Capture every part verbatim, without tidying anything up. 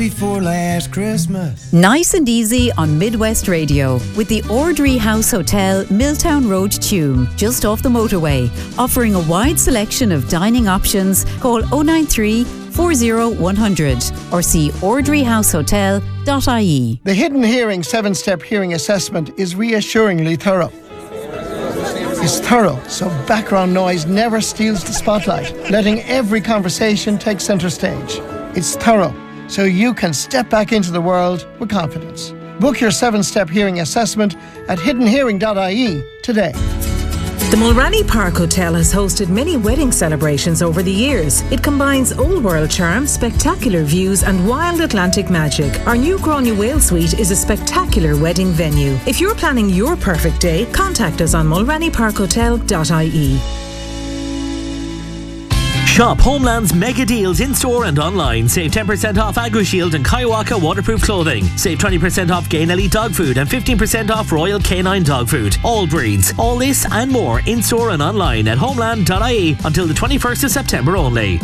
Before last Christmas. Nice and easy on Midwest Radio with the Ordry House Hotel, Milltown Road, Tuam, just off the motorway. Offering a wide selection of dining options. Call oh nine three, four oh one hundred or see ordry house hotel dot I E. The Hidden Hearing seven-step hearing assessment is reassuringly thorough. It's thorough, so background noise never steals the spotlight, letting every conversation take centre stage. It's thorough, so you can step back into the world with confidence. Book your seven-step hearing assessment at hidden hearing dot I E today. The Mulranny Park Hotel has hosted many wedding celebrations over the years. It combines old world charm, spectacular views and wild Atlantic magic. Our new Grania Whale Suite is a spectacular wedding venue. If you're planning your perfect day, contact us on mulranny park hotel dot I E. Shop Homeland's mega deals in store and online. Save ten percent off AgriShield and Kaiwaka waterproof clothing. Save twenty percent off Gain Elite dog food and fifteen percent off Royal Canine dog food. All breeds. All this and more in store and online at homeland dot I E until the twenty-first of September only.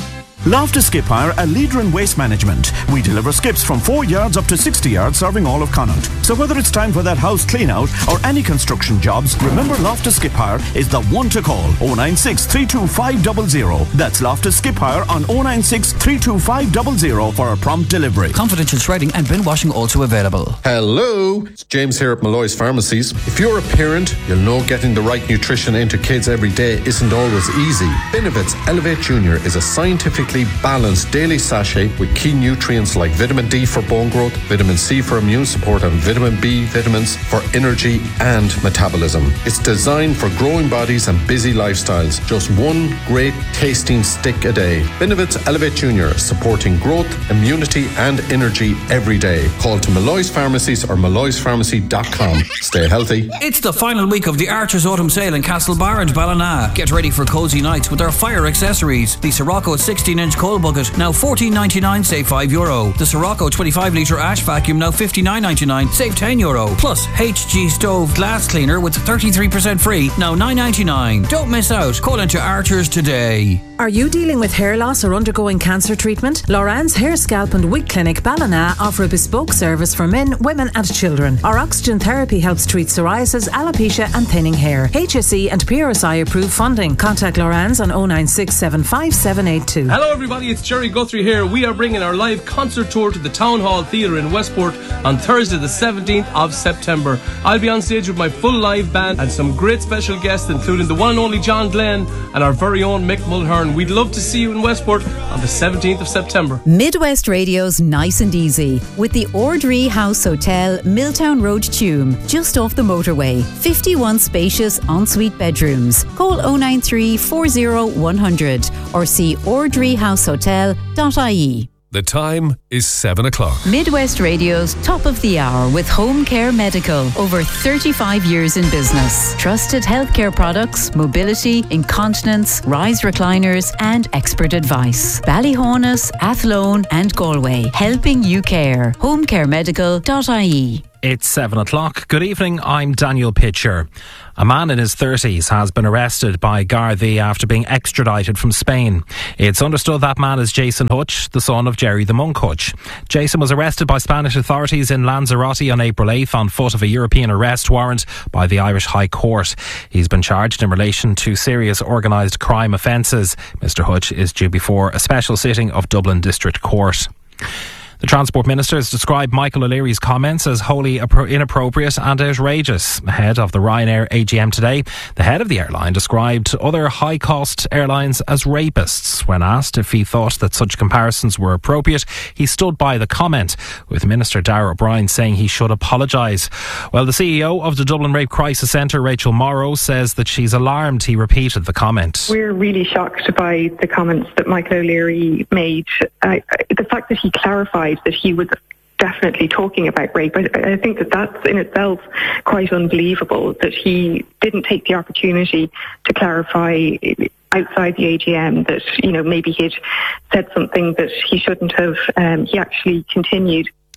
Loftus Skip Hire, a leader in waste management. We deliver skips from four yards up to sixty yards, serving all of Connaught. So whether it's time for that house clean out or any construction jobs, remember Loftus Skip Hire is the one to call. oh nine six, three two five zero zero. That's Loftus Skip Hire on oh nine six, three two five zero zero for a prompt delivery. Confidential shredding and bin washing also available. Hello, it's James here at Malloy's Pharmacies. If you're a parent, you'll know getting the right nutrition into kids every day isn't always easy. Benefits Elevate Junior is a scientifically balanced daily sachet with key nutrients like vitamin D for bone growth, vitamin C for immune support and vitamin B vitamins for energy and metabolism. It's designed for growing bodies and busy lifestyles. Just one great tasting stick a day. Benefits Elevate Junior, supporting growth, immunity and energy every day. Call to Malloy's Pharmacies or malloys pharmacy dot com. Stay healthy. It's the final week of the Archer's Autumn Sale in Castlebar and Ballina. Get ready for cosy nights with our fire accessories. The Sirocco sixteen inch coal bucket, now fourteen ninety-nine, save five euro. The Sirocco twenty-five litre ash vacuum, now fifty-nine ninety-nine, save ten euro. Plus H G stove glass cleaner with thirty-three percent free, now nine ninety-nine. Don't miss out. Call into Archer's today. Are you dealing with hair loss or undergoing cancer treatment? Loran's Hair, Scalp and Wig Clinic Ballina offer a bespoke service for men, women and children. Our oxygen therapy helps treat psoriasis, alopecia and thinning hair. H S E and P R S I approved funding. Contact Loran's on oh nine six, seven five seven eight two. Hello everybody, it's Jerry Guthrie here. We are bringing our live concert tour to the Town Hall Theatre in Westport on Thursday the seventeenth of September. I'll be on stage with my full live band and some great special guests including the one and only John Glenn and our very own Mick Mulhern. We'd love to see you in Westport on the seventeenth of September. Midwest Radio's Nice and Easy with the Ordry House Hotel, Milltown Road, Tuam, just off the motorway. fifty-one spacious ensuite bedrooms. Call oh nine three, four oh one hundred or see ordry house hotel dot I E. The time is seven o'clock. Midwest Radio's top of the hour with Home Care Medical. Over thirty-five years in business. Trusted healthcare products, mobility, incontinence, rise recliners and expert advice. Ballyhonus, Athlone and Galway. Helping you care. home care medical dot I E. It's seven o'clock. Good evening, I'm Daniel Pitcher. A man in his thirties has been arrested by Gardaí after being extradited from Spain. It's understood that man is Jason Hutch, the son of Jerry the Monk Hutch. Jason was arrested by Spanish authorities in Lanzarote on April eighth on foot of a European arrest warrant by the Irish High Court. He's been charged in relation to serious organised crime offences. Mister Hutch is due before a special sitting of Dublin District Court. The Transport Minister has described Michael O'Leary's comments as wholly inappropriate and outrageous. Ahead of the Ryanair A G M today, the head of the airline described other high-cost airlines as rapists. When asked if he thought that such comparisons were appropriate, he stood by the comment, with Minister Darragh O'Brien saying he should apologise. Well, the C E O of the Dublin Rape Crisis Centre, Rachel Morrow, says that she's alarmed he repeated the comment. We're really shocked by the comments that Michael O'Leary made. Uh, the fact that he clarified that he was definitely talking about rape, I, I think that that's in itself quite unbelievable, that he didn't take the opportunity to clarify outside the A G M that, you know, maybe he'd said something that he shouldn't have. Um, he actually continued.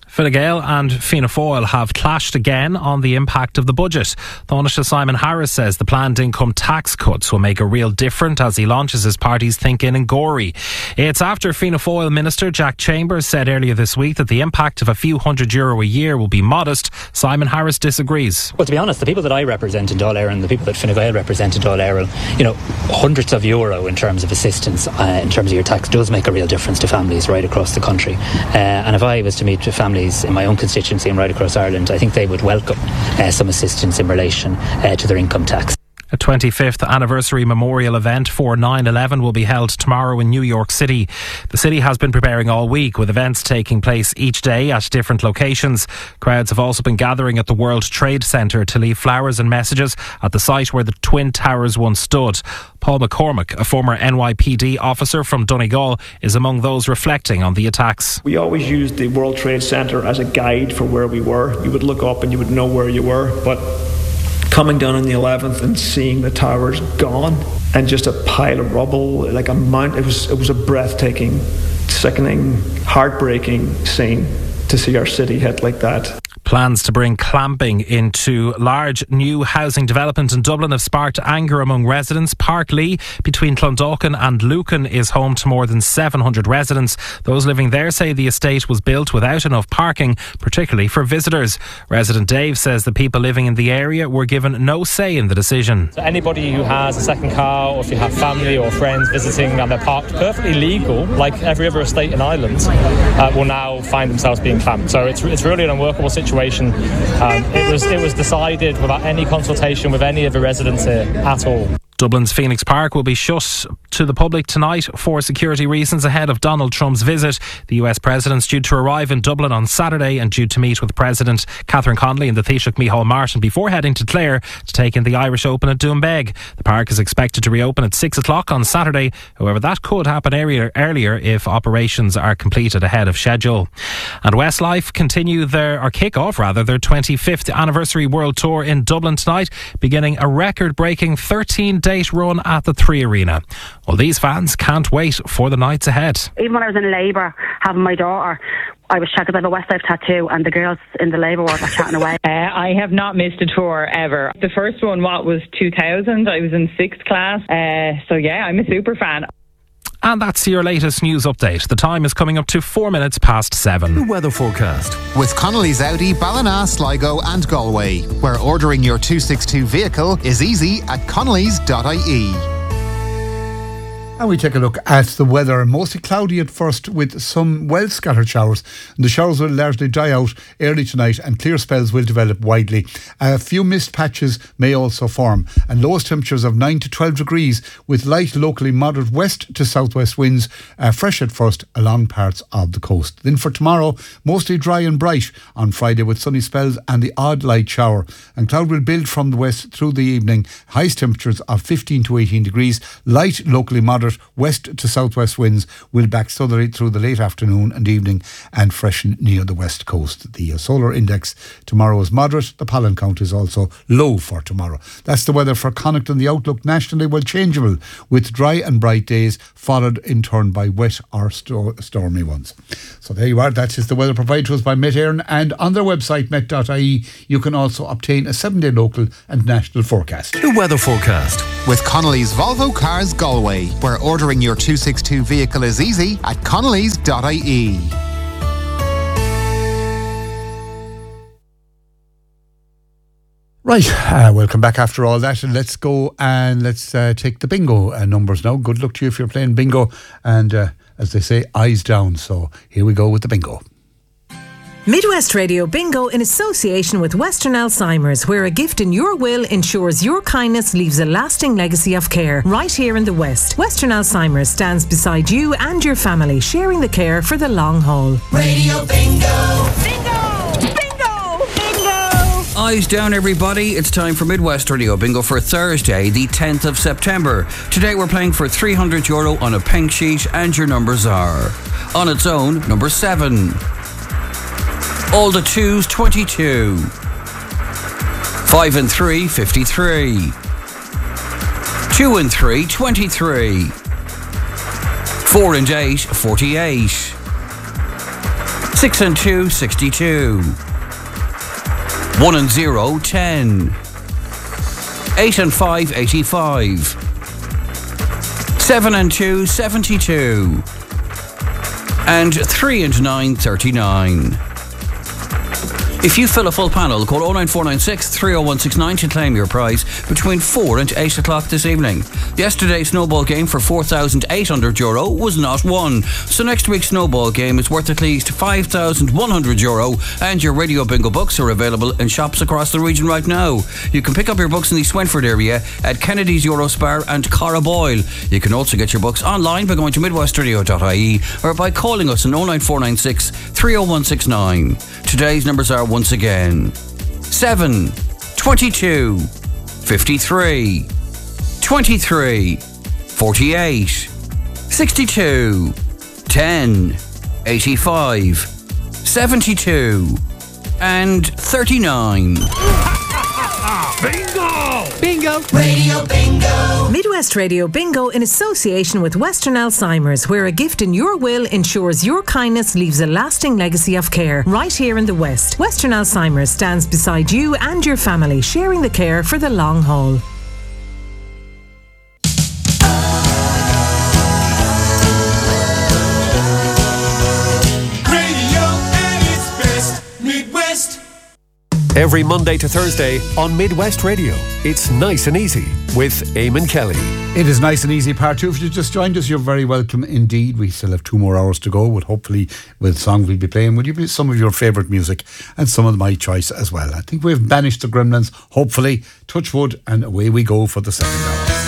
Fine Gael and Fianna Fáil have clashed again on the impact of the budget. Taoiseach Simon Harris says the planned income tax cuts will make a real difference as he launches his party's Thinking in Gorey. It's after Fianna Fáil Minister Jack Chambers said earlier this week that the impact of a few hundred euro a year will be modest. Simon Harris disagrees. Well, to be honest, the people that I represent in Dáil Éireann, the people that Fine Gael represent in Dáil Éireann, you know, hundreds of euro in terms of assistance, uh, in terms of your tax, does make a real difference to families right across the country. Uh, and if I was to meet with families in my own constituency and right across Ireland, I think they would welcome uh, some assistance in relation uh, to their income tax. A twenty-fifth anniversary memorial event for nine eleven will be held tomorrow in New York City. The city has been preparing all week with events taking place each day at different locations. Crowds have also been gathering at the World Trade Center to leave flowers and messages at the site where the Twin Towers once stood. Paul McCormick, a former N Y P D officer from Donegal, is among those reflecting on the attacks. We always used the World Trade Center as a guide for where we were. You would look up and you would know where you were, but coming down on the eleventh and seeing the towers gone and just a pile of rubble, like a mount, it was it was a breathtaking, sickening, heartbreaking scene to see our city hit like that. Plans to bring clamping into large new housing development in Dublin have sparked anger among residents. Park Lee, between Clondalkin and Lucan, is home to more than seven hundred residents. Those living there say the estate was built without enough parking, particularly for visitors. Resident Dave says the people living in the area were given no say in the decision. So anybody who has a second car, or if you have family or friends visiting and they're parked perfectly legal, like every other estate in Ireland, uh, will now find themselves being clamped. So it's it's really an unworkable situation. Um, it was it was decided without any consultation with any of the residents here at all. Dublin's Phoenix Park will be shut to the public tonight for security reasons ahead of Donald Trump's visit. The U S President's due to arrive in Dublin on Saturday and due to meet with President Catherine Connolly and the Taoiseach Micheál Martin before heading to Clare to take in the Irish Open at Doonbeg. The park is expected to reopen at six o'clock on Saturday. However, that could happen earlier, earlier if operations are completed ahead of schedule. And Westlife continue their, or kick off rather, their twenty-fifth anniversary world tour in Dublin tonight, beginning a record-breaking thirteen date run at the Three Arena. Well, these fans can't wait for the nights ahead. Even when I was in labour having my daughter, I was checking about the Westlife tattoo and the girls in the labour ward were chatting away. Uh, I have not missed a tour ever. The first one, what, was two thousand? I was in sixth class. Uh, so yeah, I'm a super fan. And that's your latest news update. The time is coming up to four minutes past seven. The weather forecast with Connolly's Audi, Ballina, Sligo and Galway, where ordering your two sixty-two vehicle is easy at connellys dot I E. And we take a look at the weather. Mostly cloudy at first with some well-scattered showers. The showers will largely dry out early tonight and clear spells will develop widely. A few mist patches may also form. And lowest temperatures of nine to twelve degrees with light, locally moderate west to southwest winds, uh, fresh at first along parts of the coast. Then for tomorrow, mostly dry and bright on Friday with sunny spells and the odd light shower. And cloud will build from the west through the evening. Highest temperatures of fifteen to eighteen degrees. Light, locally moderate west to southwest winds will back southerly through the late afternoon and evening and freshen near the west coast. The uh, solar index tomorrow is moderate. The pollen count is also low for tomorrow. That's the weather for Connacht, and the outlook nationally will changeable with dry and bright days followed in turn by wet or sto- stormy ones. So there you are. That is the weather provided to us by Met Éireann, and on their website met dot I E you can also obtain a seven-day local and national forecast. The weather forecast with Connolly's Volvo Cars Galway, where ordering your two sixty-two vehicle is easy at connellys dot I E. Right, uh, welcome back after all that, and let's go and let's uh, take the bingo uh, numbers now. Good luck to you if you're playing bingo, and uh, as they say, eyes down. So here we go with the bingo. Midwest Radio Bingo in association with Western Alzheimer's, where a gift in your will ensures your kindness leaves a lasting legacy of care right here in the West. Western Alzheimer's stands beside you and your family, sharing the care for the long haul. Radio Bingo! Bingo! Bingo! Bingo! Eyes down, everybody. It's time for Midwest Radio Bingo for Thursday, the tenth of September. Today we're playing for three hundred euro on a pink sheet, and your numbers are: on its own, number seven. All the twos, twenty-two. Five and three, fifty-three. Two and three, twenty-three. Four and eight, forty-eight. Six and two, sixty-two. One and zero, ten. Eight and five, eighty-five. Seven and two, seventy-two. And three and nine, thirty-nine. If you fill a full panel, call oh nine four nine six, three oh one six nine to claim your prize between four and eight o'clock this evening. Yesterday's snowball game for four thousand eight hundred euro was not won. So next week's snowball game is worth at least five thousand one hundred euro, and your Radio Bingo books are available in shops across the region right now. You can pick up your books in the Swinford area at Kennedy's Eurospar and Carraboyle. You can also get your books online by going to midwest radio dot I E or by calling us on oh nine four nine six, three oh one six nine. Today's numbers are once again seven, twenty-two, fifty-three, twenty-three, forty-eight, sixty-two, ten, eighty-five, seventy-two, and thirty-nine. Bingo! Bingo! Radio Bingo! Midwest Radio Bingo in association with Western Alzheimer's, where a gift in your will ensures your kindness leaves a lasting legacy of care right here in the West. Western Alzheimer's stands beside you and your family, sharing the care for the long haul. Every Monday to Thursday on Midwest Radio, it's Nice and Easy with Eamon Kelly. It is Nice and Easy part two. If you just joined us, you're very welcome indeed. We still have two more hours to go, with hopefully with songs we'll be playing. Will you be some of your favourite music and some of my choice as well? I think we've banished the gremlins, hopefully, touch wood, and away we go for the second hour.